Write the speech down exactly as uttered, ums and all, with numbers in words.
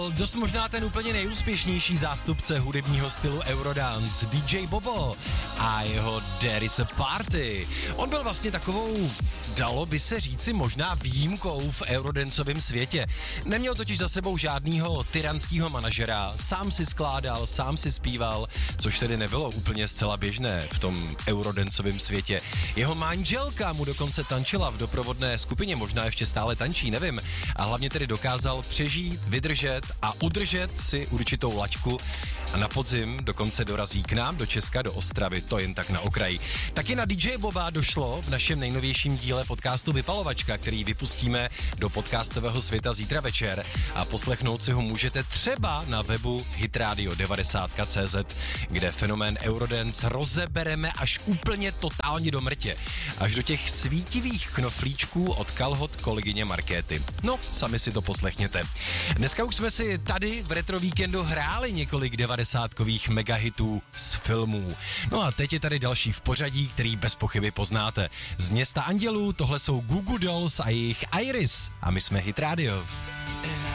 Dost možná ten úplně nejúspěšnější zástupce hudebního stylu Eurodance, D J Bobo a jeho There is a Party. On byl vlastně takovou, dalo by se říci, možná výjimkou v eurodancovém světě. Neměl totiž za sebou žádnýho tyranského manažera, sám si skládal, sám si zpíval, což tedy nebylo úplně zcela běžné v tom eurodancovém světě. Jeho manželka mu dokonce tančila v doprovodné skupině, možná ještě stále tančí, nevím. A hlavně tedy dokázal přežít, vydržet a udržet si určitou laťku a na podzim dokonce dorazí k nám do Česka, do Ostravy, to jen tak na okraji. Taky na D J Boba došlo v našem nejnovějším díle podcastu Vypalovačka, který vypustíme do podcastového světa zítra večer a poslechnout si ho můžete třeba na webu hitradio devadesát tečka cé zet, kde fenomén Eurodance rozebereme až úplně totálně do mrtě. Až do těch svítivých knoflíčků od kalhot kolegyně Markéty. No, sami si to poslechněte. Dneska už jsme si tady v Retro Víkendu hráli několik devadesátkových megahitů z filmů. No a teď je tady další v pořadí, který bez pochyby poznáte. Z Města andělů tohle jsou Goo Goo Dolls a jejich Iris. A my jsme Hit Radio.